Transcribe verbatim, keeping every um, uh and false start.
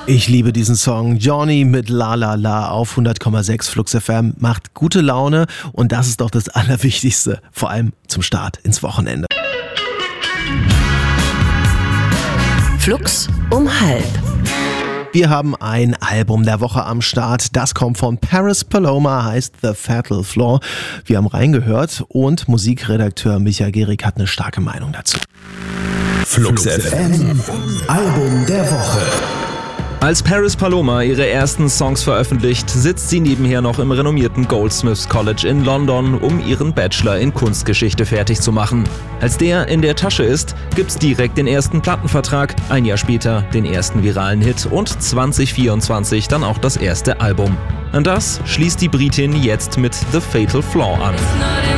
Ich liebe diesen Song. Johnny mit La La La auf hundert Komma sechs Flux F M macht gute Laune und das ist doch das Allerwichtigste, vor allem zum Start ins Wochenende. Flux um halb. Wir haben ein Album der Woche am Start. Das kommt von Paris Paloma, heißt The Fatal Flaw. Wir haben reingehört und Musikredakteur Micha Gehrig hat eine starke Meinung dazu. Flux F M, Album der Woche. Als Paris Paloma ihre ersten Songs veröffentlicht, sitzt sie nebenher noch im renommierten Goldsmiths College in London, um ihren Bachelor in Kunstgeschichte fertig zu machen. Als der in der Tasche ist, gibt's direkt den ersten Plattenvertrag, ein Jahr später den ersten viralen Hit und zwanzig vierundzwanzig dann auch das erste Album. An das schließt die Britin jetzt mit The Fatal Flaw an.